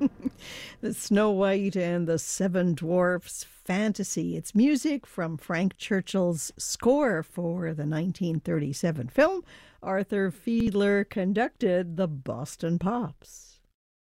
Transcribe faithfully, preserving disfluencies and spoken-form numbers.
The Snow White and the Seven Dwarfs fantasy. It's music from Frank Churchill's score for the nineteen thirty-seven film. Arthur Fiedler conducted the Boston Pops.